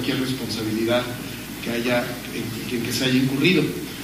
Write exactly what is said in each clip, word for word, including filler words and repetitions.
cualquier responsabilidad que haya, en, en que se haya incurrido.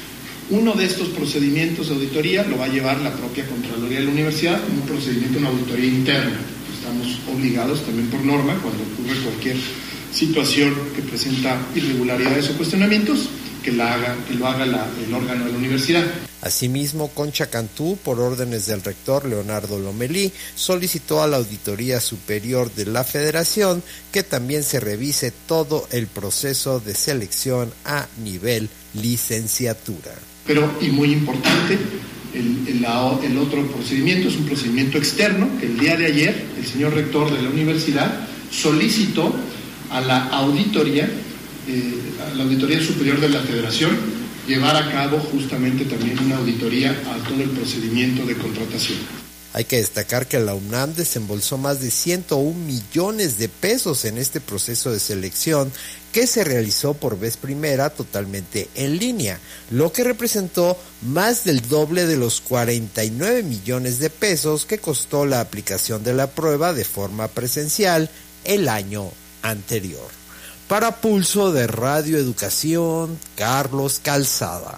Uno de estos procedimientos de auditoría lo va a llevar la propia Contraloría de la Universidad como un procedimiento, una auditoría interna. Estamos obligados también por norma, cuando ocurre cualquier situación que presenta irregularidades o cuestionamientos, que, la haga, que lo haga la, el órgano de la universidad. Asimismo, Concha Cantú, por órdenes del rector Leonardo Lomelí, solicitó a la Auditoría Superior de la Federación que también se revise todo el proceso de selección a nivel licenciatura. Pero, y muy importante, el, el, el otro procedimiento es un procedimiento externo, que el día de ayer el señor rector de la universidad solicitó a la auditoría, eh, a la Auditoría Superior de la Federación, llevar a cabo justamente también una auditoría a todo el procedimiento de contratación. Hay que destacar que la UNAM desembolsó más de ciento un millones de pesos en este proceso de selección que se realizó por vez primera totalmente en línea, lo que representó más del doble de los cuarenta y nueve millones de pesos que costó la aplicación de la prueba de forma presencial el año anterior. Para Pulso de Radio Educación, Carlos Calzada.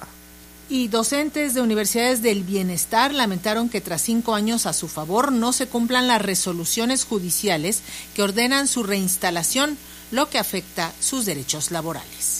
Y docentes de universidades del bienestar lamentaron que tras cinco años a su favor no se cumplan las resoluciones judiciales que ordenan su reinstalación, lo que afecta sus derechos laborales.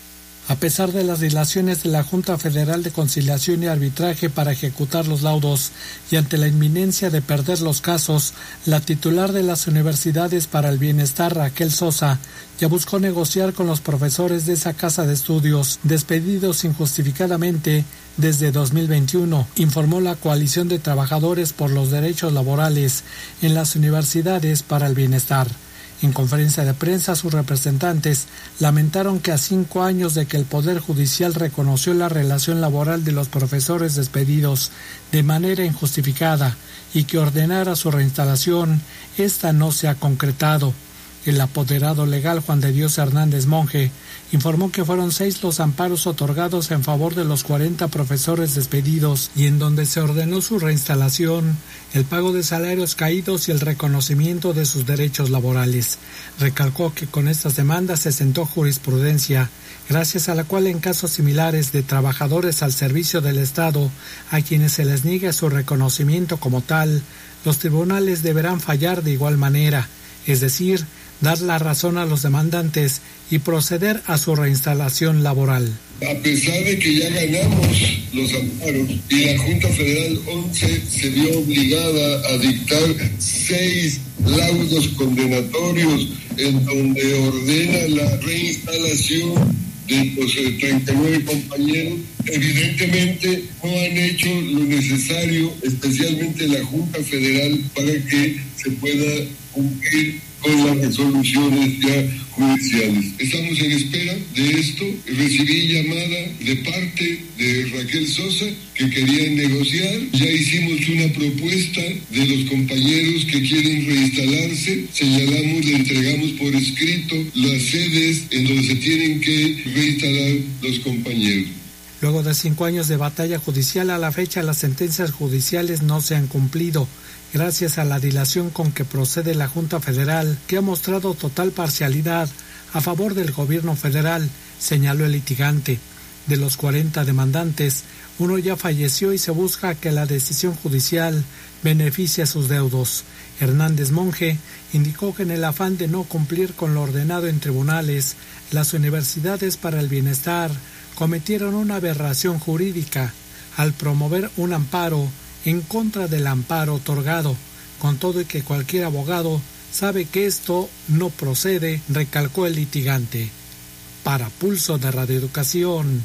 A pesar de las dilaciones de la Junta Federal de Conciliación y Arbitraje para ejecutar los laudos y ante la inminencia de perder los casos, la titular de las Universidades para el Bienestar, Raquel Sosa, ya buscó negociar con los profesores de esa casa de estudios despedidos injustificadamente desde dos mil veintiuno, informó la Coalición de Trabajadores por los Derechos Laborales en las Universidades para el Bienestar. En conferencia de prensa, sus representantes lamentaron que a cinco años de que el Poder Judicial reconoció la relación laboral de los profesores despedidos de manera injustificada y que ordenara su reinstalación, esta no se ha concretado. El apoderado legal Juan de Dios Hernández Monje informó que fueron seis los amparos otorgados en favor de los cuarenta profesores despedidos y en donde se ordenó su reinstalación, el pago de salarios caídos y el reconocimiento de sus derechos laborales. Recalcó que con estas demandas se sentó jurisprudencia, gracias a la cual en casos similares de trabajadores al servicio del Estado, a quienes se les niegue su reconocimiento como tal, los tribunales deberán fallar de igual manera, es decir, dar la razón a los demandantes y proceder a su reinstalación laboral. A pesar de que ya ganamos los amparos y la Junta Federal once se vio obligada a dictar seis laudos condenatorios en donde ordena la reinstalación de los treinta y nueve compañeros, evidentemente no han hecho lo necesario, especialmente la Junta Federal, para que se pueda cumplir con las resoluciones ya judiciales. Estamos en espera de esto. Recibí llamada de parte de Raquel Sosa que querían negociar. Ya hicimos una propuesta de los compañeros que quieren reinstalarse. Señalamos, le entregamos por escrito las sedes en donde se tienen que reinstalar los compañeros. Luego de cinco años de batalla judicial, a la fecha las sentencias judiciales no se han cumplido, gracias a la dilación con que procede la Junta Federal, que ha mostrado total parcialidad a favor del gobierno federal, señaló el litigante. De los cuarenta demandantes, uno ya falleció y se busca que la decisión judicial beneficie a sus deudos. Hernández Monje indicó que en el afán de no cumplir con lo ordenado en tribunales, las Universidades para el Bienestar cometieron una aberración jurídica al promover un amparo en contra del amparo otorgado, con todo y que cualquier abogado sabe que esto no procede, recalcó el litigante. Para Pulso de Radio Educación,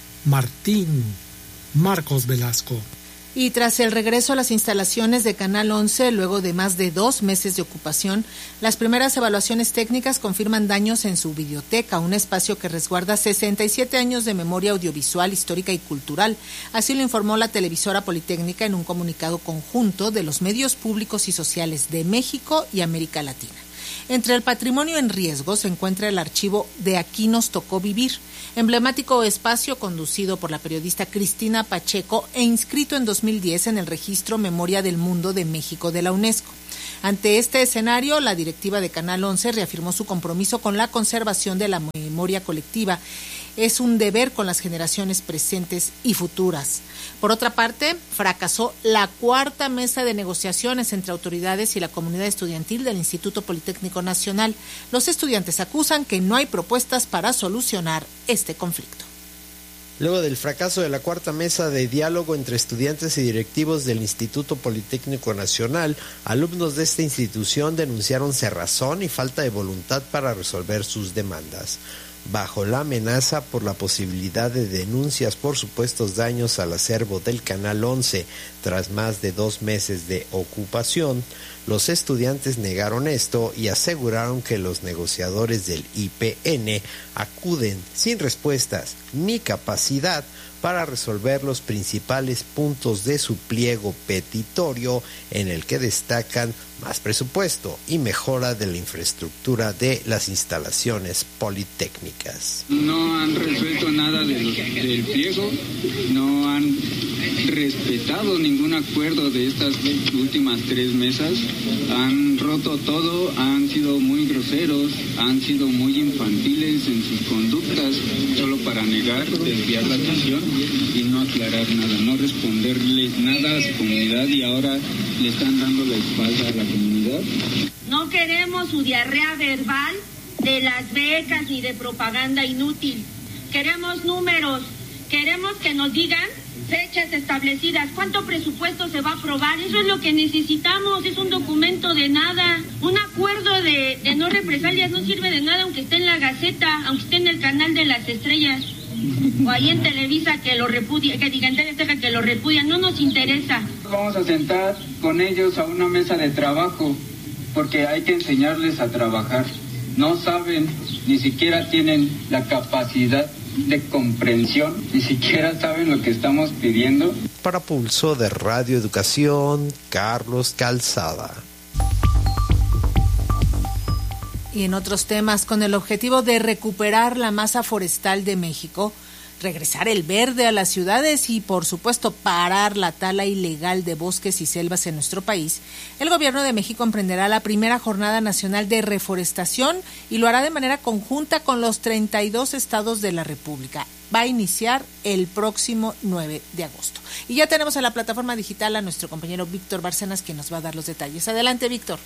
Martín Marcos Velasco. Y tras el regreso a las instalaciones de Canal once, luego de más de dos meses de ocupación, las primeras evaluaciones técnicas confirman daños en su videoteca, un espacio que resguarda sesenta y siete años de memoria audiovisual, histórica y cultural. Así lo informó la televisora Politécnica en un comunicado conjunto de los medios públicos y sociales de México y América Latina. Entre el patrimonio en riesgo se encuentra el archivo De Aquí Nos Tocó Vivir, emblemático espacio conducido por la periodista Cristina Pacheco e inscrito en dos mil diez en el registro Memoria del Mundo de México de la UNESCO. Ante este escenario, la directiva de Canal once reafirmó su compromiso con la conservación de la memoria colectiva. Es un deber con las generaciones presentes y futuras. Por otra parte, fracasó la cuarta mesa de negociaciones entre autoridades y la comunidad estudiantil del Instituto Politécnico Nacional. Los estudiantes acusan que no hay propuestas para solucionar este conflicto. Luego del fracaso de la cuarta mesa de diálogo entre estudiantes y directivos del Instituto Politécnico Nacional, alumnos de esta institución denunciaron cerrazón y falta de voluntad para resolver sus demandas. Bajo la amenaza por la posibilidad de denuncias por supuestos daños al acervo del Canal once tras más de dos meses de ocupación, los estudiantes negaron esto y aseguraron que los negociadores del I P N acuden sin respuestas ni capacidad para resolver los principales puntos de su pliego petitorio, en el que destacan más presupuesto y mejora de la infraestructura de las instalaciones politécnicas. No han resuelto nada de los, del pliego, no han respetado ningún acuerdo de estas últimas tres mesas, han roto todo, han sido muy groseros, han sido muy infantiles en sus conductas, solo para negar, desviar la atención y no aclarar nada, no responderle nada a su comunidad, y ahora le están dando la espalda a la comunidad. No queremos su diarrea verbal de las becas ni de propaganda inútil. Queremos números, queremos que nos digan fechas establecidas, cuánto presupuesto se va a aprobar. Eso es lo que necesitamos, es un documento de nada. Un acuerdo de, de no represalias no sirve de nada aunque esté en la Gaceta, aunque esté en el canal de las estrellas, o ahí en Televisa que lo repudia, que diga en Televisa que lo repudia, no nos interesa. Vamos a sentar con ellos a una mesa de trabajo, porque hay que enseñarles a trabajar. No saben, ni siquiera tienen la capacidad de comprensión, ni siquiera saben lo que estamos pidiendo. Para Pulso de Radio Educación, Carlos Calzada. Y en otros temas, con el objetivo de recuperar la masa forestal de México, regresar el verde a las ciudades y, por supuesto, parar la tala ilegal de bosques y selvas en nuestro país, el Gobierno de México emprenderá la primera Jornada Nacional de Reforestación y lo hará de manera conjunta con los treinta y dos estados de la República. Va a iniciar el próximo nueve de agosto. Y ya tenemos en la plataforma digital a nuestro compañero Víctor Bárcenas, que nos va a dar los detalles. Adelante, Víctor.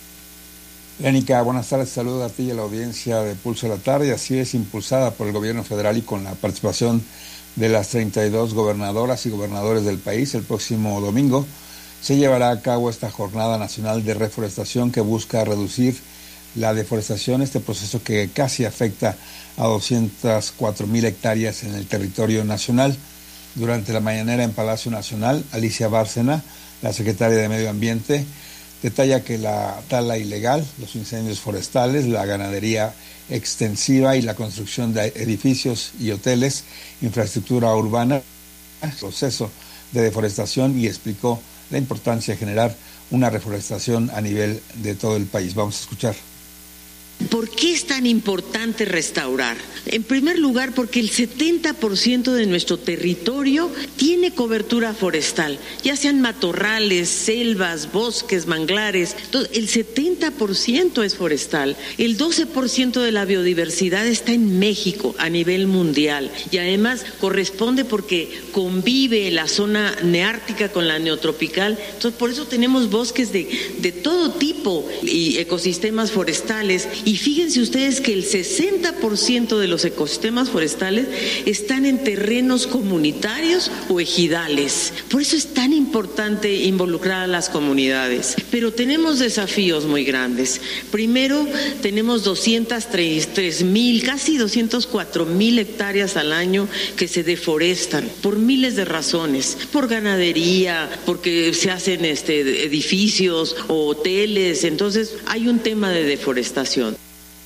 Lénica, buenas tardes, saludos a ti y a la audiencia de Pulso de la Tarde. Así es, impulsada por el gobierno federal y con la participación de las treinta y dos gobernadoras y gobernadores del país, el próximo domingo se llevará a cabo esta Jornada Nacional de Reforestación que busca reducir la deforestación, este proceso que casi afecta a doscientas cuatro mil hectáreas en el territorio nacional. Durante la mañanera en Palacio Nacional, Alicia Bárcena, la secretaria de Medio Ambiente, detalla que la tala ilegal, los incendios forestales, la ganadería extensiva y la construcción de edificios y hoteles, infraestructura urbana, proceso de deforestación, y explicó la importancia de generar una reforestación a nivel de todo el país. Vamos a escuchar. ¿Por qué es tan importante restaurar? En primer lugar, porque el setenta por ciento de nuestro territorio tiene cobertura forestal, ya sean matorrales, selvas, bosques, manglares, todo, el setenta por ciento es forestal. El doce por ciento de la biodiversidad está en México a nivel mundial, y además corresponde porque convive la zona neártica con la neotropical. Entonces, por eso tenemos bosques de, de todo tipo y ecosistemas forestales. Y fíjense ustedes que el sesenta por ciento de los ecosistemas forestales están en terrenos comunitarios o ejidales. Por eso es tan importante involucrar a las comunidades. Pero tenemos desafíos muy grandes. Primero, tenemos doscientas tres mil, casi doscientas cuatro mil hectáreas al año que se deforestan por miles de razones. Por ganadería, porque se hacen este, edificios o hoteles. Entonces, hay un tema de deforestación.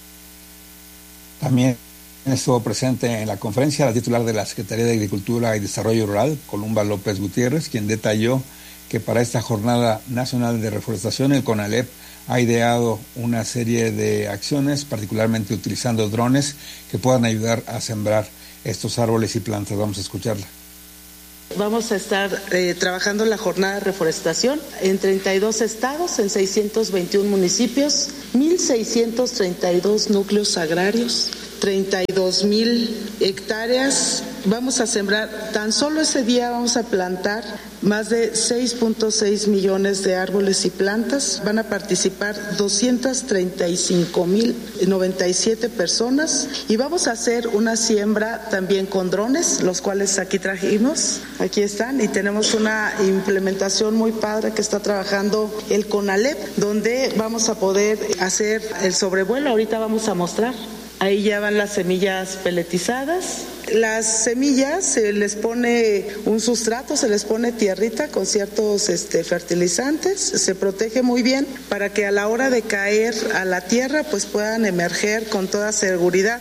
También estuvo presente en la conferencia la titular de la Secretaría de Agricultura y Desarrollo Rural, Columba López Gutiérrez, quien detalló que para esta Jornada Nacional de Reforestación el CONALEP ha ideado una serie de acciones, particularmente utilizando drones que puedan ayudar a sembrar estos árboles y plantas. Vamos a escucharla. Vamos a estar eh, trabajando en la jornada de reforestación en treinta y dos estados, en seiscientos veintiún municipios, mil seiscientos treinta y dos núcleos agrarios, treinta y dos mil hectáreas. Vamos a sembrar, tan solo ese día vamos a plantar más de seis punto seis millones de árboles y plantas. Van a participar doscientas treinta y cinco mil noventa y siete personas y vamos a hacer una siembra también con drones, los cuales aquí trajimos, aquí están, y tenemos una implementación muy padre que está trabajando el CONALEP, donde vamos a poder hacer el sobrevuelo. Ahorita vamos a mostrar. Ahí ya van las semillas peletizadas. Las semillas se les pone un sustrato, se les pone tierrita con ciertos este, fertilizantes, se protege muy bien para que a la hora de caer a la tierra pues puedan emerger con toda seguridad.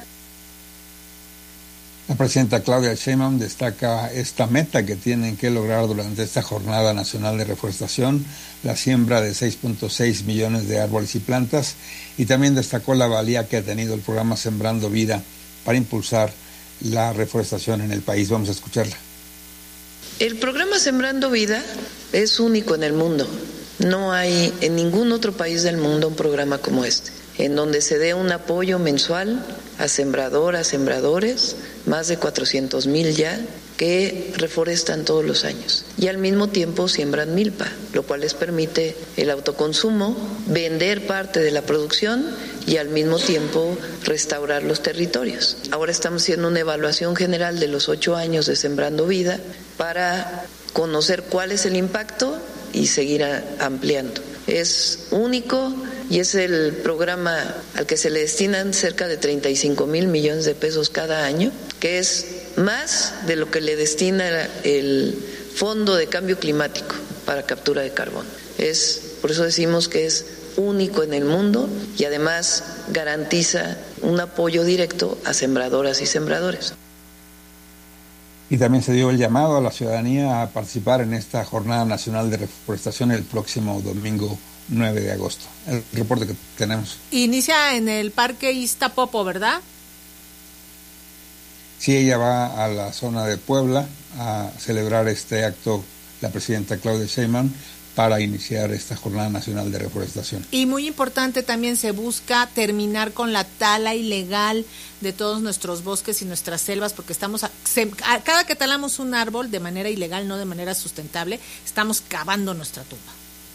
La presidenta Claudia Sheinbaum destaca esta meta que tienen que lograr durante esta Jornada Nacional de Reforestación, la siembra de seis punto seis millones de árboles y plantas, y también destacó la valía que ha tenido el programa Sembrando Vida para impulsar la reforestación en el país. Vamos a escucharla. El programa Sembrando Vida es único en el mundo. No hay en ningún otro país del mundo un programa como este, en donde se dé un apoyo mensual a sembradoras, sembradores, más de cuatrocientos mil ya, que reforestan todos los años y al mismo tiempo siembran milpa, lo cual les permite el autoconsumo, vender parte de la producción y al mismo tiempo restaurar los territorios. Ahora estamos haciendo una evaluación general de los ocho años de Sembrando Vida para conocer cuál es el impacto y seguir ampliando. Es único y es el programa al que se le destinan cerca de treinta y cinco mil millones de pesos cada año, que es más de lo que le destina el Fondo de Cambio Climático para captura de carbono. Es, por eso decimos que es único en el mundo y además garantiza un apoyo directo a sembradoras y sembradores. Y también se dio el llamado a la ciudadanía a participar en esta Jornada Nacional de Reforestación el próximo domingo nueve de agosto. El reporte que tenemos. Inicia en el Parque Iztapopo, ¿verdad? Sí, ella va a la zona de Puebla a celebrar este acto, la presidenta Claudia Sheinbaum, para iniciar esta Jornada Nacional de Reforestación. Y muy importante también, se busca terminar con la tala ilegal de todos nuestros bosques y nuestras selvas, porque estamos a, se, a, cada que talamos un árbol de manera ilegal, no de manera sustentable, estamos cavando nuestra tumba.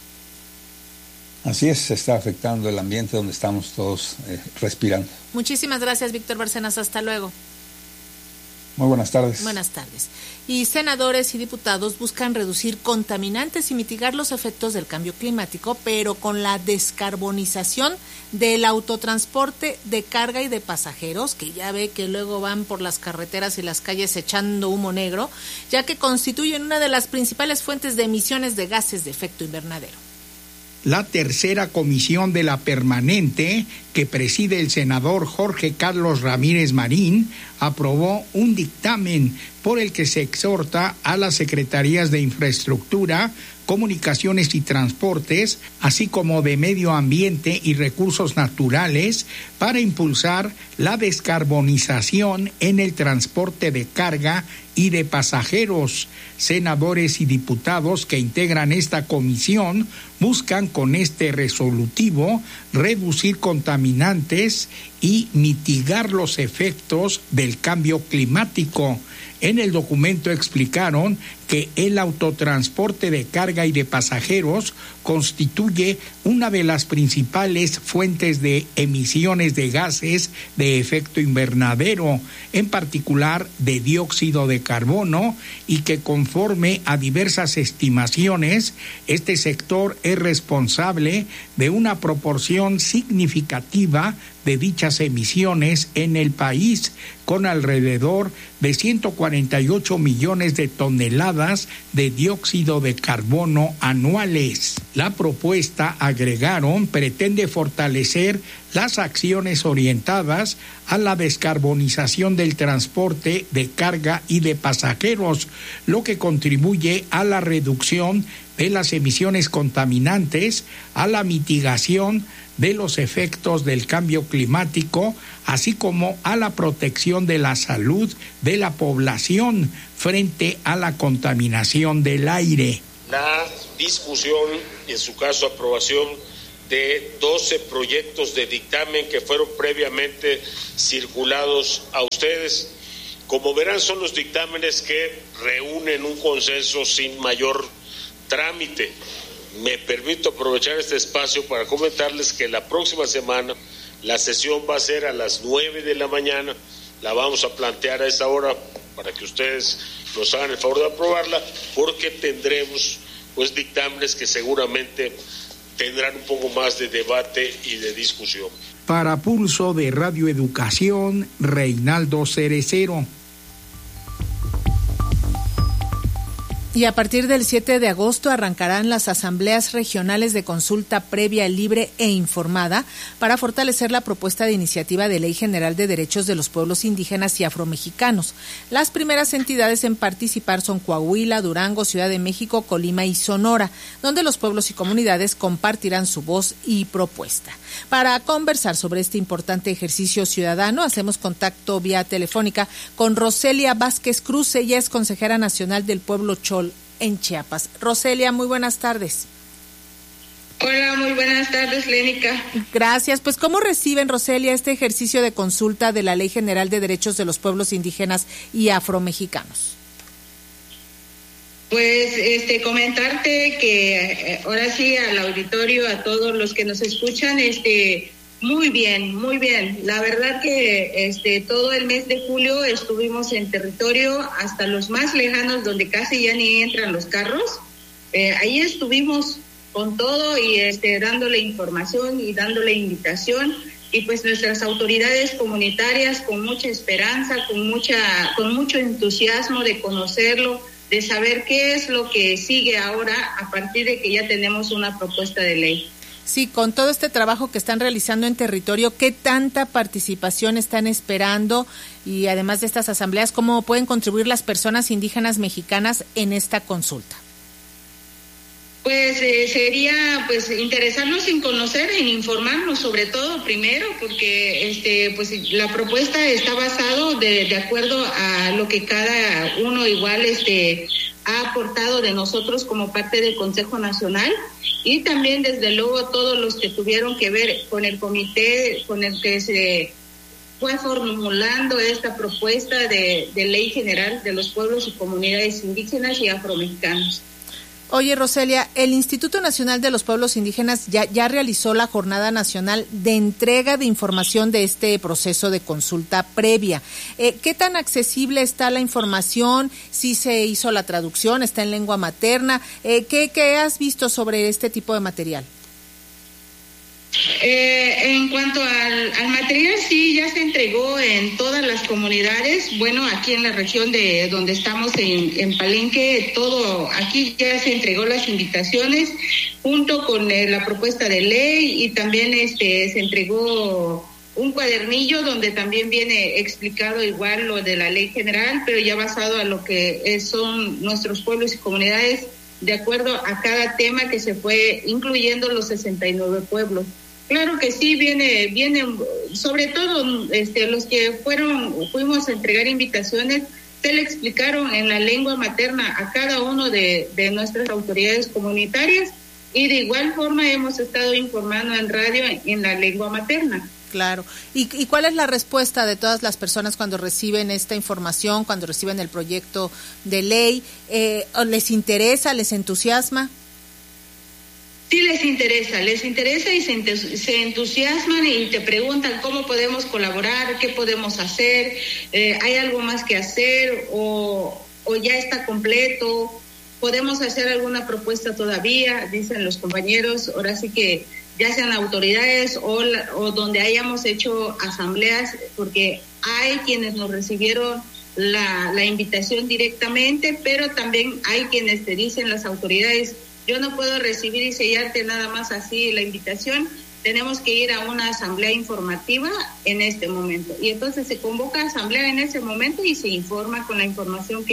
Así es, se está afectando el ambiente donde estamos todos eh, respirando. Muchísimas gracias, Víctor Bárcenas, hasta luego. Muy buenas tardes. Buenas tardes. Y senadores y diputados buscan reducir contaminantes y mitigar los efectos del cambio climático, pero con la descarbonización del autotransporte de carga y de pasajeros, que ya ve que luego van por las carreteras y las calles echando humo negro, ya que constituyen una de las principales fuentes de emisiones de gases de efecto invernadero. La tercera comisión de la permanente, que preside el senador Jorge Carlos Ramírez Marín, aprobó un dictamen por el que se exhorta a las secretarías de Infraestructura, Comunicaciones y Transportes, así como de Medio Ambiente y Recursos Naturales, para impulsar la descarbonización en el transporte de carga y de pasajeros. Senadores y diputados que integran esta comisión buscan con este resolutivo reducir contaminantes y mitigar los efectos del cambio climático. En el documento explicaron que el autotransporte de carga y de pasajeros constituye una de las principales fuentes de emisiones de gases de efecto invernadero, en particular de dióxido de carbono, y que conforme a diversas estimaciones, este sector es responsable de una proporción significativa de dichas emisiones en el país, con alrededor de ciento cuarenta y ocho millones de toneladas de dióxido de carbono anuales. La propuesta, agregaron, pretende fortalecer las acciones orientadas a la descarbonización del transporte de carga y de pasajeros, lo que contribuye a la reducción de de las emisiones contaminantes a la mitigación de los efectos del cambio climático, así como a la protección de la salud de la población frente a la contaminación del aire. La discusión y en su caso aprobación de doce proyectos de dictamen que fueron previamente circulados a ustedes. Como verán, son los dictámenes que reúnen un consenso sin mayor trámite. Me permito aprovechar este espacio para comentarles que la próxima semana la sesión va a ser a las nueve de la mañana. La vamos a plantear a esa hora para que ustedes nos hagan el favor de aprobarla, porque tendremos pues dictámenes que seguramente tendrán un poco más de debate y de discusión. Para Pulso de Radio Educación, Reinaldo Cerecero. Y a partir del siete de agosto arrancarán las asambleas regionales de consulta previa, libre e informada para fortalecer la propuesta de iniciativa de Ley General de Derechos de los Pueblos Indígenas y Afromexicanos. Las primeras entidades en participar son Coahuila, Durango, Ciudad de México, Colima y Sonora, donde los pueblos y comunidades compartirán su voz y propuesta. Para conversar sobre este importante ejercicio ciudadano, hacemos contacto vía telefónica con Roselia Vázquez Cruz. Ella es consejera nacional del pueblo Chol en Chiapas. Roselia, muy buenas tardes. Hola, muy buenas tardes, Lénica. Gracias. Pues, ¿cómo reciben, Roselia, este ejercicio de consulta de la Ley General de Derechos de los Pueblos Indígenas y Afromexicanos? Pues, este, comentarte que eh, ahora sí al auditorio, a todos los que nos escuchan, este, muy bien, muy bien. La verdad que este todo el mes de julio estuvimos en territorio hasta los más lejanos, donde casi ya ni entran los carros. Eh, ahí estuvimos con todo y este dándole información y dándole invitación, y pues nuestras autoridades comunitarias con mucha esperanza, con mucha, con mucho entusiasmo de conocerlo, de saber qué es lo que sigue ahora a partir de que ya tenemos una propuesta de ley. Sí, con todo este trabajo que están realizando en territorio, ¿qué tanta participación están esperando? Y además de estas asambleas, ¿cómo pueden contribuir las personas indígenas mexicanas en esta consulta? Pues eh, sería pues interesarnos en conocer, en informarnos sobre todo primero, porque este pues la propuesta está basado de, de acuerdo a lo que cada uno igual este ha aportado de nosotros como parte del Consejo Nacional, y también desde luego todos los que tuvieron que ver con el comité con el que se fue formulando esta propuesta de, de Ley General de los Pueblos y Comunidades Indígenas y Afromexicanos. Oye, Roselia, el Instituto Nacional de los Pueblos Indígenas ya, ya realizó la Jornada Nacional de entrega de información de este proceso de consulta previa. Eh, ¿Qué tan accesible está la información? ¿Si se hizo la traducción? ¿Está en lengua materna? Eh, ¿qué, ¿Qué has visto sobre este tipo de material? Eh, en cuanto al, al material, sí, ya se entregó en todas las comunidades. Bueno, aquí en la región de donde estamos en, en Palenque, todo, aquí ya se entregó las invitaciones junto con eh, la propuesta de ley, y también este se entregó un cuadernillo donde también viene explicado igual lo de la ley general, pero ya basado a lo que es, son nuestros pueblos y comunidades, de acuerdo a cada tema que se fue incluyendo los sesenta y nueve pueblos. Claro que sí, viene, viene, sobre todo este, los que fueron, fuimos a entregar invitaciones, se le explicaron en la lengua materna a cada uno de, de nuestras autoridades comunitarias, y de igual forma hemos estado informando en radio en la lengua materna. Claro. ¿Y, y cuál es la respuesta de todas las personas cuando reciben esta información, cuando reciben el proyecto de ley? Eh, ¿Les interesa, les entusiasma? Sí, les interesa, les interesa y se, se entusiasman y te preguntan cómo podemos colaborar, qué podemos hacer, eh, hay algo más que hacer o, o ya está completo, podemos hacer alguna propuesta todavía, dicen los compañeros. Ahora sí que ya sean autoridades o, la, o donde hayamos hecho asambleas, porque hay quienes nos recibieron la, la invitación directamente, pero también hay quienes te dicen las autoridades: yo no puedo recibir y sellarte nada más así la invitación, tenemos que ir a una asamblea informativa en este momento. Y entonces se convoca asamblea en ese momento y se informa con la información que,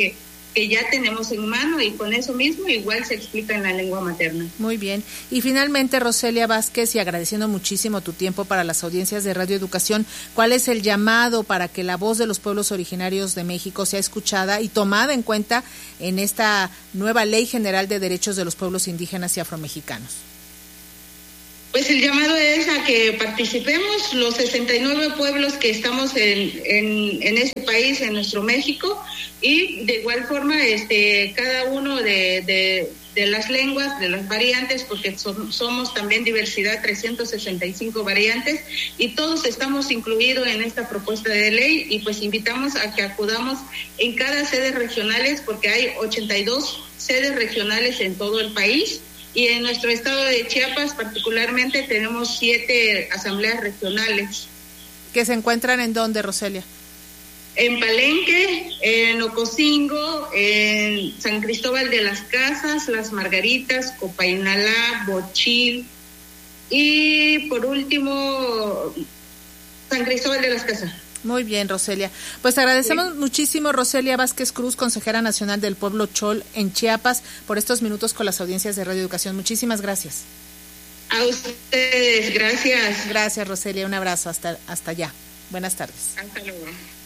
que ya tenemos en mano, y con eso mismo igual se explica en la lengua materna. Muy bien. Y finalmente, Roselia Vázquez, y agradeciendo muchísimo tu tiempo para las audiencias de Radio Educación, ¿cuál es el llamado para que la voz de los pueblos originarios de México sea escuchada y tomada en cuenta en esta nueva Ley General de Derechos de los Pueblos Indígenas y Afromexicanos? Pues el llamado es a que participemos los sesenta y nueve pueblos que estamos en, en, en este país, en nuestro México, y de igual forma este cada uno de, de, de las lenguas, de las variantes, porque son, somos también diversidad, trescientas sesenta y cinco variantes, y todos estamos incluidos en esta propuesta de ley, y pues invitamos a que acudamos en cada sede regionales, porque hay ochenta y dos sedes regionales en todo el país. Y en nuestro estado de Chiapas particularmente tenemos siete asambleas regionales. ¿Que se encuentran en dónde, Roselia? En Palenque, en Ocosingo, en San Cristóbal de las Casas, Las Margaritas, Copainalá, Bochil y por último San Cristóbal de las Casas. Muy bien, Roselia. Pues agradecemos sí. muchísimo, Roselia Vázquez Cruz, consejera nacional del pueblo Chol en Chiapas, por estos minutos con las audiencias de Radio Educación. Muchísimas gracias. A ustedes, gracias. Gracias, Roselia. Un abrazo hasta, hasta allá. Buenas tardes. Hasta luego.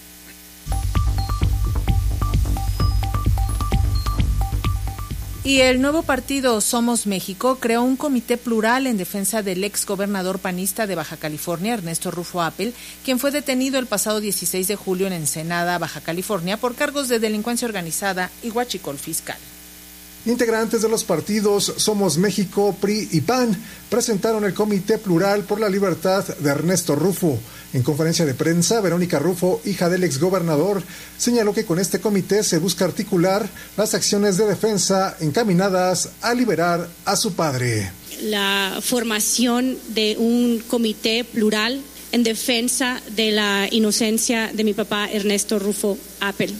Y el nuevo partido Somos México creó un comité plural en defensa del ex gobernador panista de Baja California, Ernesto Rufo Appel, quien fue detenido el pasado dieciséis de julio en Ensenada, Baja California, por cargos de delincuencia organizada y huachicol fiscal. Integrantes de los partidos Somos México, P R I y P A N presentaron el Comité Plural por la Libertad de Ernesto Rufo. En conferencia de prensa, Verónica Rufo, hija del exgobernador, señaló que con este comité se busca articular las acciones de defensa encaminadas a liberar a su padre. La formación de un comité plural en defensa de la inocencia de mi papá Ernesto Rufo Appel.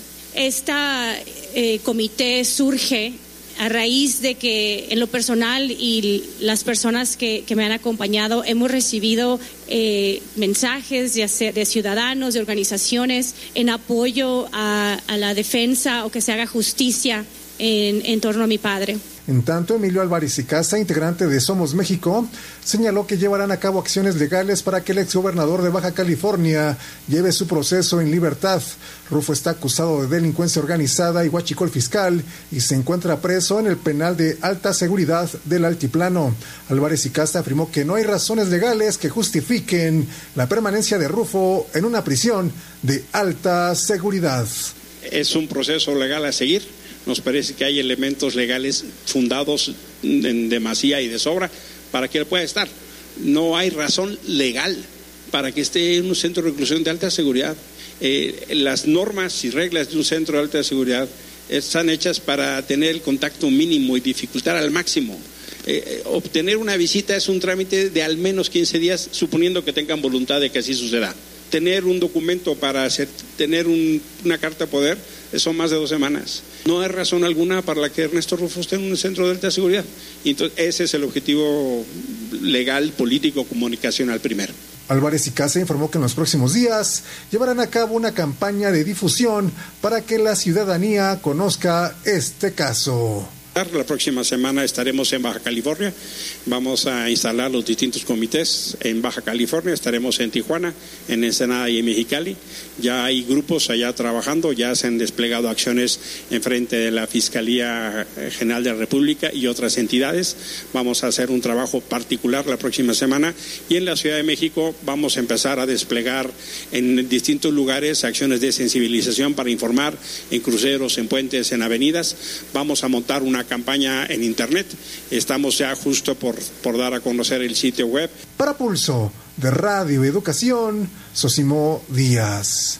Este eh, comité surge a raíz de que en lo personal y las personas que, que me han acompañado hemos recibido eh, mensajes de, de ciudadanos, de organizaciones en apoyo a, a la defensa o que se haga justicia en, en torno a mi padre. En tanto, Emilio Álvarez y Casa, integrante de Somos México, señaló que llevarán a cabo acciones legales para que el exgobernador de Baja California lleve su proceso en libertad. Rufo está acusado de delincuencia organizada y huachicol fiscal y se encuentra preso en el penal de alta seguridad del Altiplano. Álvarez y Casa afirmó que no hay razones legales que justifiquen la permanencia de Rufo en una prisión de alta seguridad. Es un proceso legal a seguir. Nos parece que hay elementos legales fundados en demasía y de sobra para que él pueda estar. No hay razón legal para que esté en un centro de reclusión de alta seguridad. Eh, las normas y reglas de un centro de alta seguridad están hechas para tener el contacto mínimo y dificultar al máximo. Eh, obtener una visita es un trámite de al menos quince días, suponiendo que tengan voluntad de que así suceda. Tener un documento para hacer, tener un, una carta de poder son más de dos semanas. No hay razón alguna para la que Ernesto Rufo esté en un centro de alta seguridad. Y entonces ese es el objetivo legal, político, comunicacional primero. Álvarez y Casa informó que en los próximos días llevarán a cabo una campaña de difusión para que la ciudadanía conozca este caso. La próxima semana estaremos en Baja California, vamos a instalar los distintos comités en Baja California, estaremos en Tijuana, en Ensenada y en Mexicali. Ya hay grupos allá trabajando, ya se han desplegado acciones en frente de la Fiscalía General de la República y otras entidades. Vamos a hacer un trabajo particular la próxima semana y en la Ciudad de México vamos a empezar a desplegar en distintos lugares acciones de sensibilización para informar en cruceros, en puentes, en avenidas. Vamos a montar una campaña en internet. Estamos ya justo por, por dar a conocer el sitio web. Para Pulso de Radio Educación, Sosimo Díaz.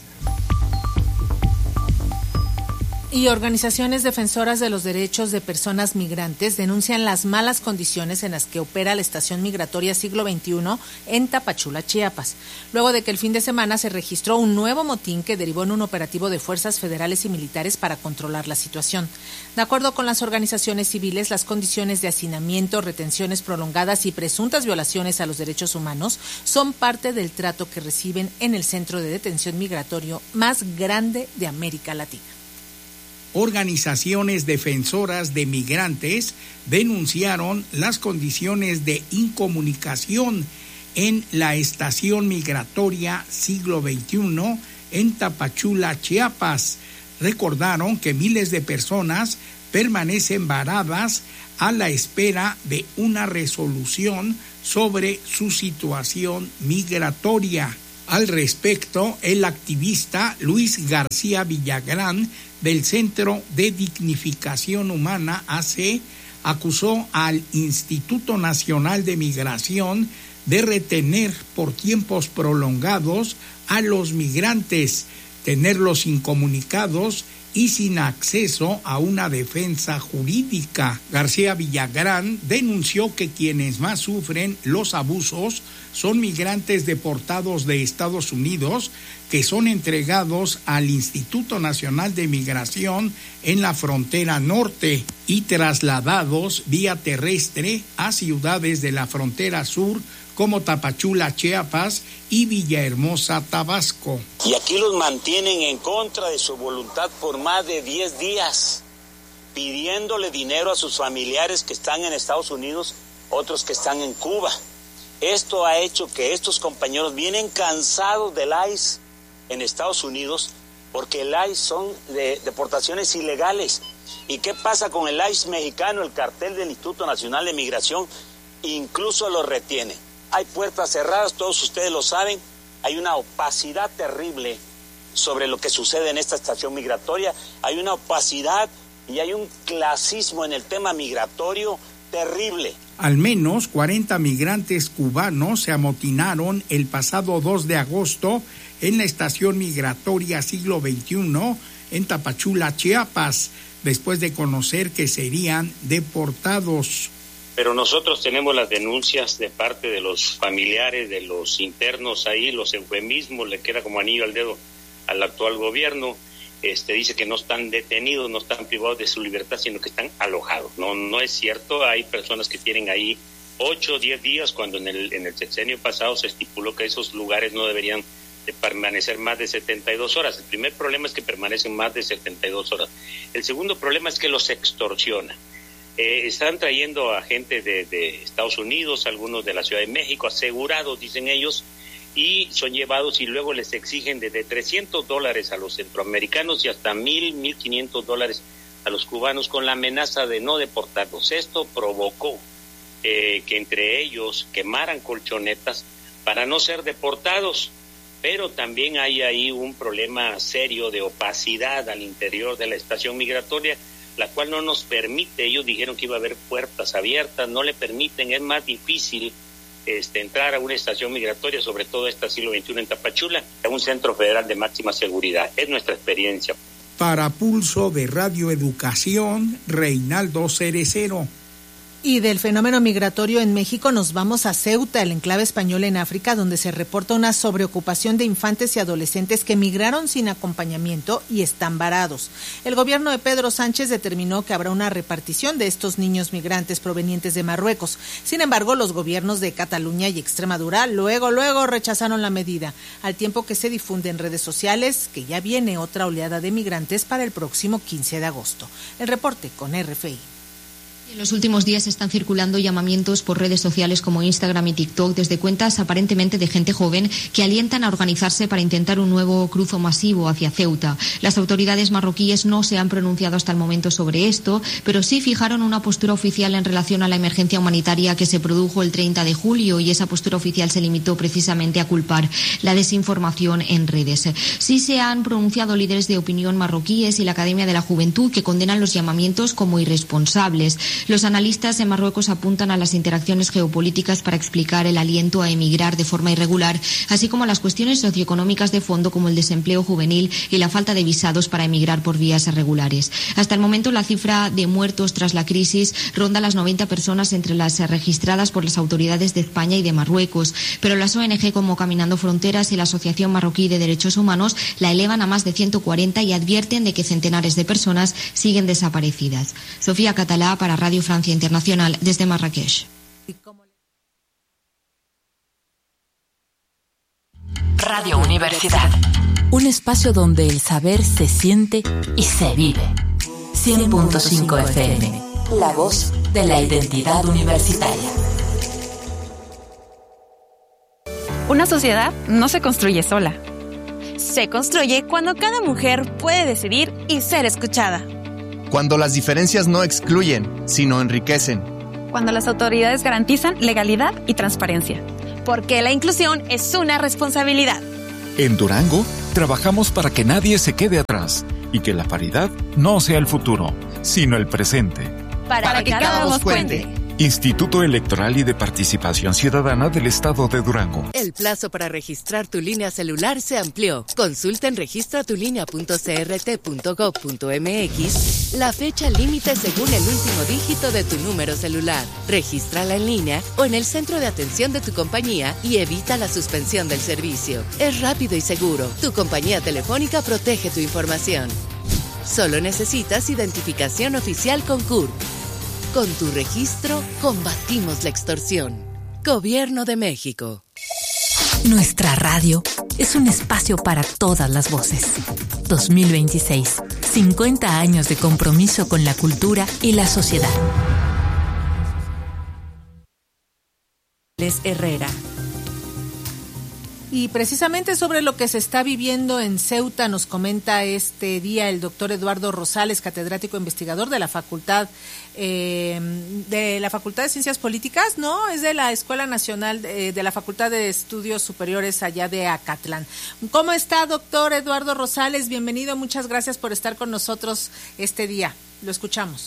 Y organizaciones defensoras de los derechos de personas migrantes denuncian las malas condiciones en las que opera la estación migratoria Siglo veintiuno en Tapachula, Chiapas, luego de que el fin de semana se registró un nuevo motín que derivó en un operativo de fuerzas federales y militares para controlar la situación. De acuerdo con las organizaciones civiles, las condiciones de hacinamiento, retenciones prolongadas y presuntas violaciones a los derechos humanos son parte del trato que reciben en el centro de detención migratorio más grande de América Latina. Organizaciones defensoras de migrantes denunciaron las condiciones de incomunicación en la estación migratoria siglo veintiuno en Tapachula, Chiapas. Recordaron que miles de personas permanecen varadas a la espera de una resolución sobre su situación migratoria. Al respecto, el activista Luis García Villagrán del Centro de Dignificación Humana A C acusó al Instituto Nacional de Migración de retener por tiempos prolongados a los migrantes, tenerlos incomunicados y sin acceso a una defensa jurídica. García Villagrán denunció que quienes más sufren los abusos son migrantes deportados de Estados Unidos que son entregados al Instituto Nacional de Migración en la frontera norte y trasladados vía terrestre a ciudades de la frontera sur como Tapachula, Chiapas y Villahermosa, Tabasco. Y aquí los mantienen en contra de su voluntad por más de diez días, pidiéndole dinero a sus familiares que están en Estados Unidos, otros que están en Cuba. Esto ha hecho que estos compañeros vienen cansados del I C E en Estados Unidos, porque el I C E son de deportaciones ilegales. ¿Y qué pasa con el I C E mexicano? El cartel del Instituto Nacional de Migración incluso lo retiene. Hay puertas cerradas, todos ustedes lo saben, hay una opacidad terrible sobre lo que sucede en esta estación migratoria, hay una opacidad y hay un clasismo en el tema migratorio terrible. Al menos cuarenta migrantes cubanos se amotinaron el pasado dos de agosto en la estación migratoria siglo veintiuno en Tapachula, Chiapas, después de conocer que serían deportados. Pero nosotros tenemos las denuncias de parte de los familiares, de los internos ahí, los eufemismos, le queda como anillo al dedo al actual gobierno. Este, dice que no están detenidos, no están privados de su libertad, sino que están alojados. No, no es cierto, hay personas que tienen ahí ocho o diez días, cuando en el, en el sexenio pasado se estipuló que esos lugares no deberían de permanecer más de setenta y dos horas. El primer problema es que permanecen más de setenta y dos horas. El segundo problema es que los extorsionan. Eh, están trayendo a gente de, de Estados Unidos, algunos de la Ciudad de México, asegurados, dicen ellos, y son llevados y luego les exigen desde trescientos dólares a los centroamericanos y hasta mil, mil quinientos dólares a los cubanos con la amenaza de no deportarlos. Esto provocó eh, que entre ellos quemaran colchonetas para no ser deportados, pero también hay ahí un problema serio de opacidad al interior de la estación migratoria, la cual no nos permite. Ellos dijeron que iba a haber puertas abiertas, no le permiten, es más difícil este, entrar a una estación migratoria, sobre todo esta siglo veintiuno en Tapachula, a un centro federal de máxima seguridad. Es nuestra experiencia. Para Pulso de Radio Educación, Reinaldo Cerecero. Y del fenómeno migratorio en México nos vamos a Ceuta, el enclave español en África, donde se reporta una sobreocupación de infantes y adolescentes que migraron sin acompañamiento y están varados. El gobierno de Pedro Sánchez determinó que habrá una repartición de estos niños migrantes provenientes de Marruecos. Sin embargo, los gobiernos de Cataluña y Extremadura luego, luego rechazaron la medida, al tiempo que se difunde en redes sociales que ya viene otra oleada de migrantes para el próximo quince de agosto. El reporte con R F I. En los últimos días están circulando llamamientos por redes sociales como Instagram y TikTok desde cuentas aparentemente de gente joven que alientan a organizarse para intentar un nuevo cruzo masivo hacia Ceuta. Las autoridades marroquíes no se han pronunciado hasta el momento sobre esto, pero sí fijaron una postura oficial en relación a la emergencia humanitaria que se produjo el treinta de julio, y esa postura oficial se limitó precisamente a culpar la desinformación en redes. Sí se han pronunciado líderes de opinión marroquíes y la Academia de la Juventud, que condenan los llamamientos como irresponsables. Los analistas en Marruecos apuntan a las interacciones geopolíticas para explicar el aliento a emigrar de forma irregular, así como a las cuestiones socioeconómicas de fondo como el desempleo juvenil y la falta de visados para emigrar por vías irregulares. Hasta el momento la cifra de muertos tras la crisis ronda las noventa personas entre las registradas por las autoridades de España y de Marruecos, pero las O N G como Caminando Fronteras y la Asociación Marroquí de Derechos Humanos la elevan a más de ciento cuarenta y advierten de que centenares de personas siguen desaparecidas. Sofía Catalá para Radio Francia Internacional desde Marrakech. Radio Universidad, un espacio donde el saber se siente y se vive. cien punto cinco F M, la voz de la identidad universitaria. Una sociedad no se construye sola. Se construye cuando cada mujer puede decidir y ser escuchada. Cuando las diferencias no excluyen, sino enriquecen. Cuando las autoridades garantizan legalidad y transparencia. Porque la inclusión es una responsabilidad. En Durango, trabajamos para que nadie se quede atrás y que la paridad no sea el futuro, sino el presente. Para, para que, que cada voz cuente. cuente. Instituto Electoral y de Participación Ciudadana del Estado de Durango. El plazo para registrar tu línea celular se amplió. Consulta en registratulinea punto c r t punto gob punto m x la fecha límite según el último dígito de tu número celular. Regístrala en línea o en el centro de atención de tu compañía y evita la suspensión del servicio. Es rápido y seguro. Tu compañía telefónica protege tu información. Solo necesitas identificación oficial con C U R P. Con tu registro, combatimos la extorsión. Gobierno de México. Nuestra radio es un espacio para todas las voces. dos mil veintiséis, cincuenta años de compromiso con la cultura y la sociedad. Les Herrera. Y precisamente sobre lo que se está viviendo en Ceuta nos comenta este día el doctor Eduardo Rosales, catedrático investigador de la Facultad eh, de la Facultad de Ciencias Políticas, no, es de la Escuela Nacional de, de la Facultad de Estudios Superiores allá de Acatlán. ¿Cómo está, doctor Eduardo Rosales? Bienvenido, muchas gracias por estar con nosotros este día. Lo escuchamos.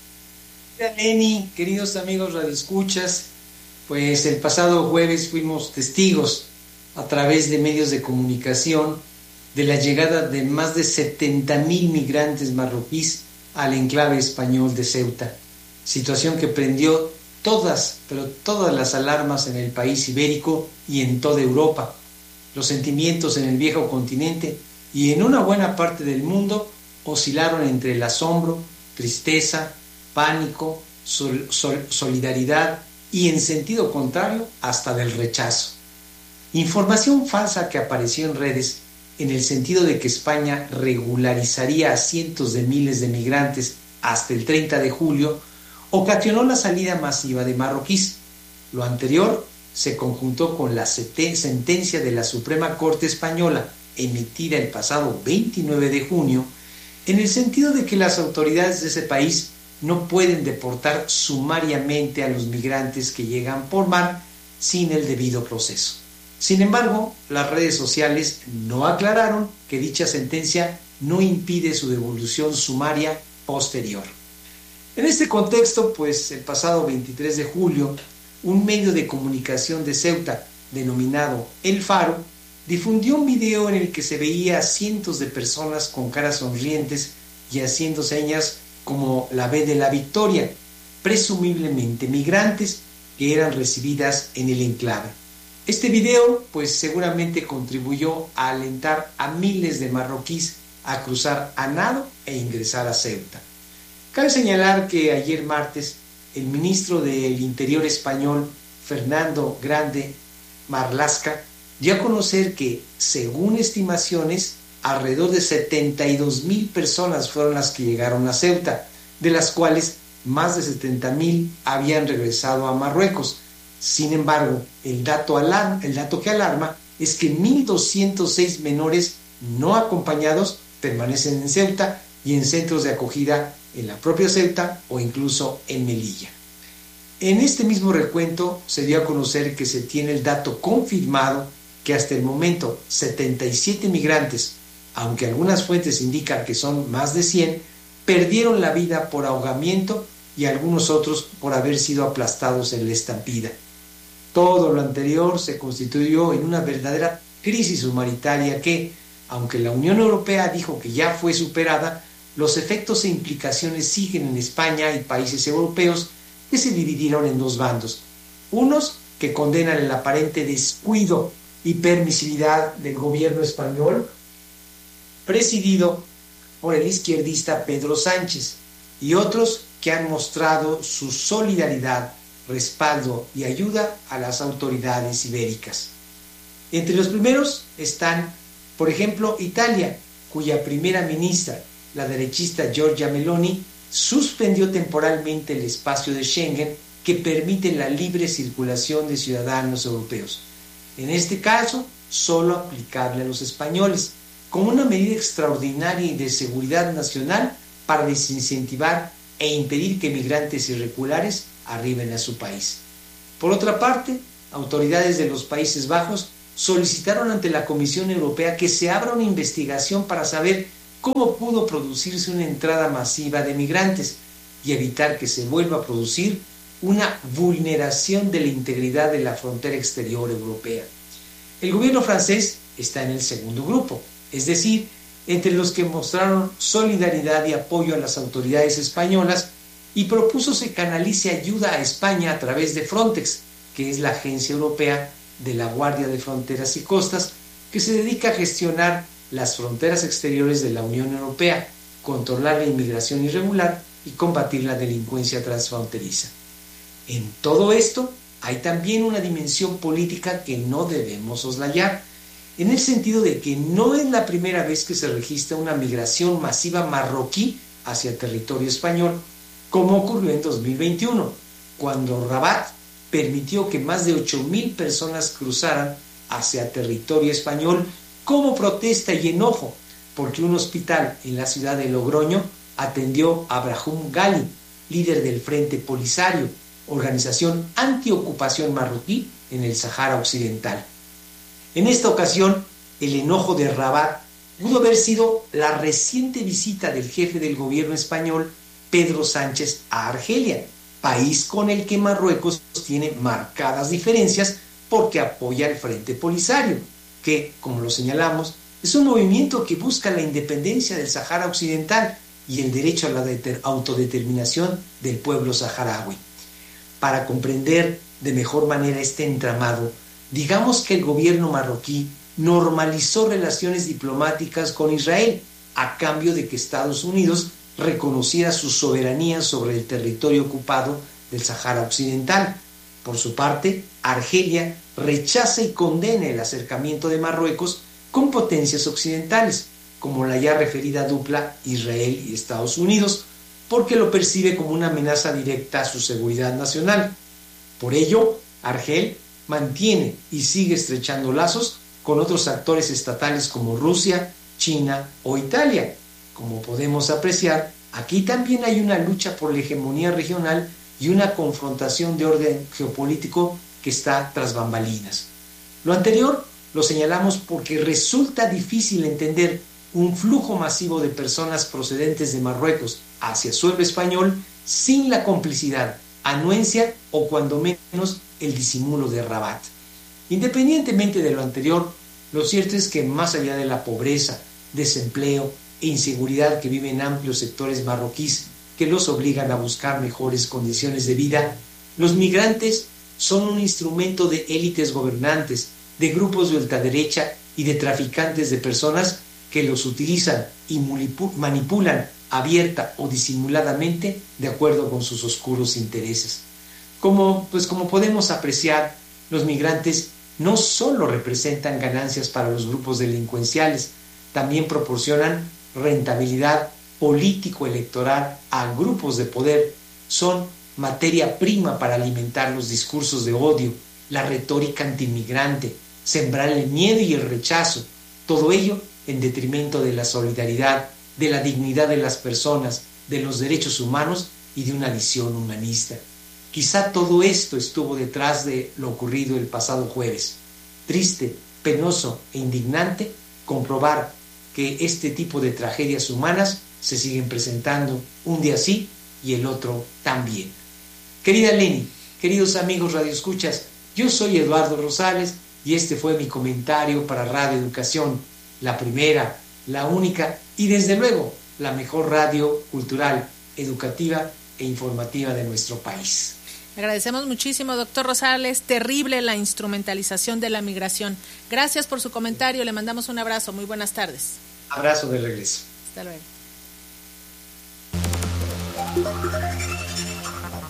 Leni, queridos amigos radioescuchas, pues el pasado jueves fuimos testigos a través de medios de comunicación de la llegada de más de setenta mil migrantes marroquíes al enclave español de Ceuta, situación que prendió todas, pero todas las alarmas en el país ibérico y en toda Europa. Los sentimientos en el viejo continente y en una buena parte del mundo oscilaron entre el asombro, tristeza, pánico, sol, sol, solidaridad y, en sentido contrario, hasta del rechazo. Información falsa que apareció en redes en el sentido de que España regularizaría a cientos de miles de migrantes hasta el treinta de julio ocasionó la salida masiva de marroquíes. Lo anterior se conjuntó con la sentencia de la Suprema Corte Española emitida el pasado veintinueve de junio en el sentido de que las autoridades de ese país no pueden deportar sumariamente a los migrantes que llegan por mar sin el debido proceso. Sin embargo, las redes sociales no aclararon que dicha sentencia no impide su devolución sumaria posterior. En este contexto, pues el pasado veintitrés de julio, un medio de comunicación de Ceuta, denominado El Faro, difundió un video en el que se veía a cientos de personas con caras sonrientes y haciendo señas como la B de la Victoria, presumiblemente migrantes que eran recibidas en el enclave. Este video, pues seguramente contribuyó a alentar a miles de marroquíes a cruzar a nado e ingresar a Ceuta. Cabe señalar que ayer martes, el ministro del Interior español, Fernando Grande Marlaska, dio a conocer que, según estimaciones, alrededor de setenta y dos mil personas fueron las que llegaron a Ceuta, de las cuales más de setenta mil habían regresado a Marruecos. Sin embargo, el dato, alarma, el dato que alarma es que mil doscientos seis menores no acompañados permanecen en Ceuta y en centros de acogida en la propia Ceuta o incluso en Melilla. En este mismo recuento se dio a conocer que se tiene el dato confirmado que hasta el momento setenta y siete migrantes, aunque algunas fuentes indican que son más de cien, perdieron la vida por ahogamiento y algunos otros por haber sido aplastados en la estampida. Todo lo anterior se constituyó en una verdadera crisis humanitaria que, aunque la Unión Europea dijo que ya fue superada, los efectos e implicaciones siguen en España y países europeos que se dividieron en dos bandos. Unos que condenan el aparente descuido y permisividad del gobierno español, presidido por el izquierdista Pedro Sánchez, y otros que han mostrado su solidaridad, respaldo y ayuda a las autoridades ibéricas. Entre los primeros están, por ejemplo, Italia, cuya primera ministra, la derechista Giorgia Meloni suspendió temporalmente el espacio de Schengen que permite la libre circulación de ciudadanos europeos. En este caso, solo aplicable a los españoles, como una medida extraordinaria y de seguridad nacional para desincentivar e impedir que migrantes irregulares arriben a su país. Por otra parte, autoridades de los Países Bajos solicitaron ante la Comisión Europea que se abra una investigación para saber cómo pudo producirse una entrada masiva de migrantes y evitar que se vuelva a producir una vulneración de la integridad de la frontera exterior europea. El gobierno francés está en el segundo grupo, es decir, entre los que mostraron solidaridad y apoyo a las autoridades españolas y propuso se canalice ayuda a España a través de Frontex, que es la agencia europea de la Guardia de Fronteras y Costas, que se dedica a gestionar las fronteras exteriores de la Unión Europea, controlar la inmigración irregular y combatir la delincuencia transfronteriza. En todo esto hay también una dimensión política que no debemos soslayar, en el sentido de que no es la primera vez que se registra una migración masiva marroquí hacia territorio español, como ocurrió en dos mil veintiuno, cuando Rabat permitió que más de ocho mil personas cruzaran hacia territorio español como protesta y enojo, porque un hospital en la ciudad de Logroño atendió a Brahim Ghali, líder del Frente Polisario, organización antiocupación marroquí en el Sahara Occidental. En esta ocasión, el enojo de Rabat pudo haber sido la reciente visita del jefe del gobierno español, Pedro Sánchez, a Argelia, país con el que Marruecos tiene marcadas diferencias porque apoya el Frente Polisario, que, como lo señalamos, es un movimiento que busca la independencia del Sahara Occidental y el derecho a la autodeterminación del pueblo saharaui. Para comprender de mejor manera este entramado, digamos que el gobierno marroquí normalizó relaciones diplomáticas con Israel a cambio de que Estados Unidos reconociera su soberanía sobre el territorio ocupado del Sahara Occidental. Por su parte, Argelia rechaza y condena el acercamiento de Marruecos con potencias occidentales, como la ya referida dupla Israel y Estados Unidos, porque lo percibe como una amenaza directa a su seguridad nacional. Por ello, Argel mantiene y sigue estrechando lazos con otros actores estatales como Rusia, China o Italia. Como podemos apreciar, aquí también hay una lucha por la hegemonía regional y una confrontación de orden geopolítico que está tras bambalinas. Lo anterior lo señalamos porque resulta difícil entender un flujo masivo de personas procedentes de Marruecos hacia suelo español sin la complicidad, anuencia o cuando menos el disimulo de Rabat. Independientemente de lo anterior, lo cierto es que más allá de la pobreza, desempleo e inseguridad que viven amplios sectores marroquíes que los obligan a buscar mejores condiciones de vida, los migrantes son un instrumento de élites gobernantes, de grupos de ultraderecha y de traficantes de personas que los utilizan y manipulan abierta o disimuladamente de acuerdo con sus oscuros intereses. Como, pues como podemos apreciar, los migrantes no solo representan ganancias para los grupos delincuenciales, también proporcionan rentabilidad político-electoral a grupos de poder, son materia prima para alimentar los discursos de odio, la retórica antimigrante, sembrar el miedo y el rechazo, todo ello en detrimento de la solidaridad, de la dignidad de las personas, de los derechos humanos y de una visión humanista. Quizá todo esto estuvo detrás de lo ocurrido el pasado jueves. Triste, penoso e indignante comprobar que este tipo de tragedias humanas se siguen presentando un día sí y el otro también. Querida Leni, queridos amigos radioescuchas, yo soy Eduardo Rosales y este fue mi comentario para Radio Educación, la primera, la única y desde luego la mejor radio cultural, educativa e informativa de nuestro país. Agradecemos muchísimo, doctor Rosales. Terrible la instrumentalización de la migración. Gracias por su comentario. Le mandamos un abrazo. Muy buenas tardes. Abrazo de regreso. Hasta luego.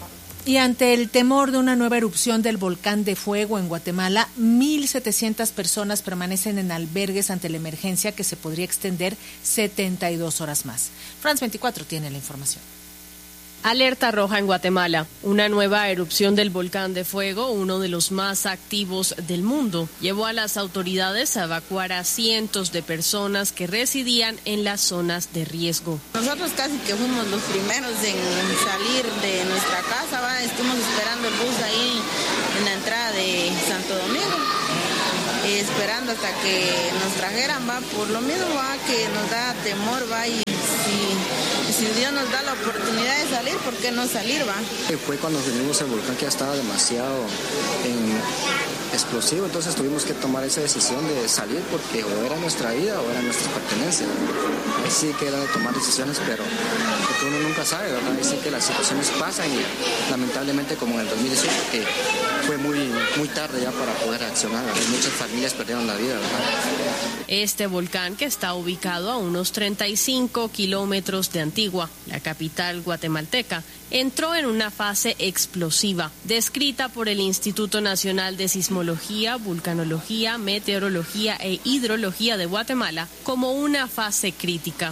Y ante el temor de una nueva erupción del volcán de fuego en Guatemala, mil setecientas personas permanecen en albergues ante la emergencia que se podría extender setenta y dos horas más. France veinticuatro tiene la información. Alerta roja en Guatemala. Una nueva erupción del volcán de fuego, uno de los más activos del mundo, llevó a las autoridades a evacuar a cientos de personas que residían en las zonas de riesgo. Nosotros casi que fuimos los primeros en salir de nuestra casa, ¿va? Estuvimos esperando el bus ahí en la entrada de Santo Domingo, eh, esperando hasta que nos trajeran, va, por lo mismo, va, que nos da temor, va, y si, si Dios nos da la oportunidad de salir, ¿por qué no salir, va? Fue cuando venimos el volcán que ya estaba demasiado en explosivo, entonces tuvimos que tomar esa decisión de salir porque o era nuestra vida o eran nuestras pertenencias. Ahí sí que era de tomar decisiones, pero porque uno nunca sabe, ¿verdad? Ahí sí que las situaciones pasan y lamentablemente como en el dos mil dieciocho, que fue muy, muy tarde ya para poder reaccionar, ¿verdad? Muchas familias perdieron la vida, ¿verdad? Este volcán, que está ubicado a unos treinta y cinco kilómetros de Antigua, la capital guatemalteca, entró en una fase explosiva, descrita por el Instituto Nacional de Sismología, Vulcanología, Meteorología e Hidrología de Guatemala como una fase crítica.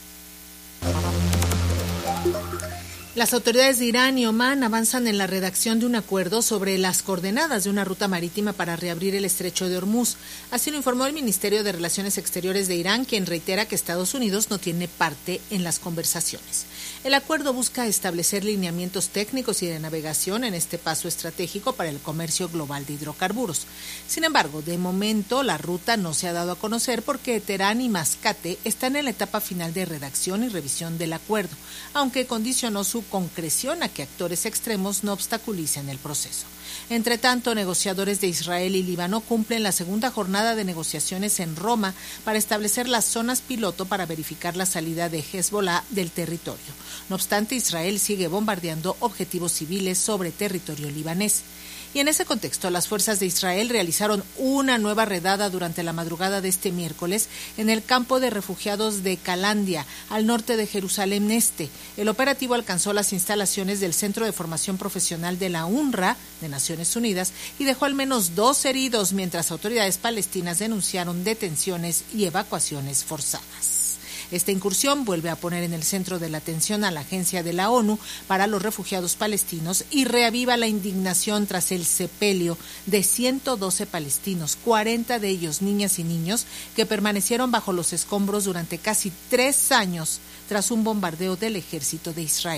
Las autoridades de Irán y Omán avanzan en la redacción de un acuerdo sobre las coordenadas de una ruta marítima para reabrir el estrecho de Hormuz. Así lo informó el Ministerio de Relaciones Exteriores de Irán, quien reitera que Estados Unidos no tiene parte en las conversaciones. El acuerdo busca establecer lineamientos técnicos y de navegación en este paso estratégico para el comercio global de hidrocarburos. Sin embargo, de momento la ruta no se ha dado a conocer porque Teherán y Mascate están en la etapa final de redacción y revisión del acuerdo, aunque condicionó su concreción a que actores extremos no obstaculicen el proceso. Entre tanto, negociadores de Israel y Líbano cumplen la segunda jornada de negociaciones en Roma para establecer las zonas piloto para verificar la salida de Hezbollah del territorio. No obstante, Israel sigue bombardeando objetivos civiles sobre territorio libanés. Y en ese contexto, las fuerzas de Israel realizaron una nueva redada durante la madrugada de este miércoles en el campo de refugiados de Calandia, al norte de Jerusalén Este. El operativo alcanzó las instalaciones del Centro de Formación Profesional de la UNRWA de Naciones Unidas y dejó al menos dos heridos, mientras autoridades palestinas denunciaron detenciones y evacuaciones forzadas. Esta incursión vuelve a poner en el centro de la atención a la Agencia de la ONU para los Refugiados Palestinos y reaviva la indignación tras el sepelio de ciento doce palestinos, cuarenta de ellos niñas y niños, que permanecieron bajo los escombros durante casi tres años tras un bombardeo del ejército de Israel.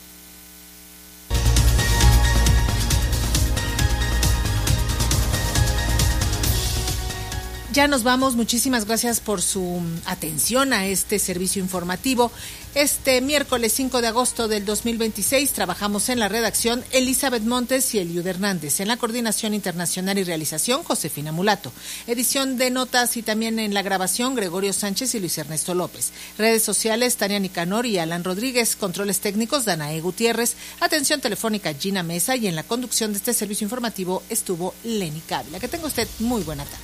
Ya nos vamos, muchísimas gracias por su atención a este servicio informativo. Este miércoles cinco de agosto del dos mil veintiséis trabajamos en la redacción Elizabeth Montes y Eliud Hernández, en la coordinación internacional y realización Josefina Mulato, edición de notas y también en la grabación Gregorio Sánchez y Luis Ernesto López, redes sociales Tania Nicanor y Alan Rodríguez, controles técnicos Danae Gutiérrez, atención telefónica Gina Mesa y en la conducción de este servicio informativo estuvo Lenny Cávila. Que tenga usted muy buena tarde.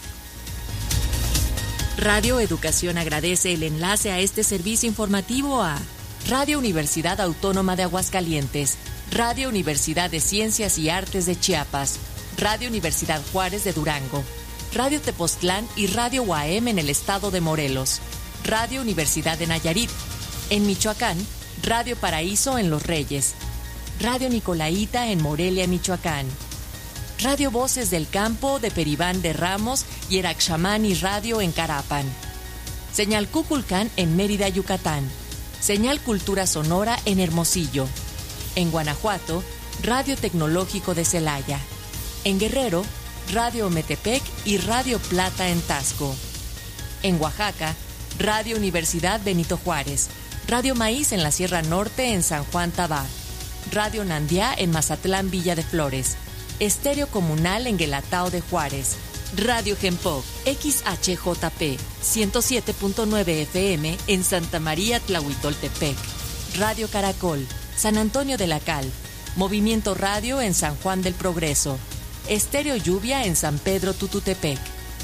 Radio Educación agradece el enlace a este servicio informativo a Radio Universidad Autónoma de Aguascalientes, Radio Universidad de Ciencias y Artes de Chiapas, Radio Universidad Juárez de Durango, Radio Tepoztlán y Radio U A M en el estado de Morelos, Radio Universidad de Nayarit, en Michoacán, Radio Paraíso en Los Reyes, Radio Nicolaita en Morelia, Michoacán, Radio Voces del Campo de Peribán de Ramos y Eraxamani Radio en Carapan. Señal Cuculcán en Mérida, Yucatán. Señal Cultura Sonora en Hermosillo. En Guanajuato, Radio Tecnológico de Celaya. En Guerrero, Radio Metepec y Radio Plata en Tasco. En Oaxaca, Radio Universidad Benito Juárez. Radio Maíz en la Sierra Norte en San Juan Tabá. Radio Nandiá en Mazatlán, Villa de Flores. Estéreo Comunal en Guelatao de Juárez. Radio Gempoc, X H J P, ciento siete punto nueve F M en Santa María Tlahuitoltepec. Radio Caracol, San Antonio de la Cal. Movimiento Radio en San Juan del Progreso. Estéreo Lluvia en San Pedro Tututepec.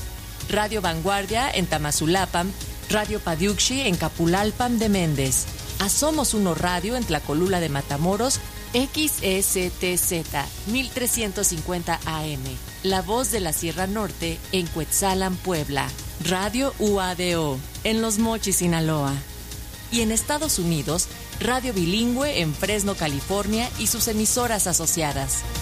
Radio Vanguardia en Tamazulapam. Radio Padiuxi en Capulalpam de Méndez. a Somos Uno Radio en Tlacolula de Matamoros, X S T Z mil trescientos cincuenta A M, La Voz de la Sierra Norte en Cuetzalan, Puebla, Radio U A D O en Los Mochis, Sinaloa. Y en Estados Unidos, Radio Bilingüe en Fresno, California y sus emisoras asociadas.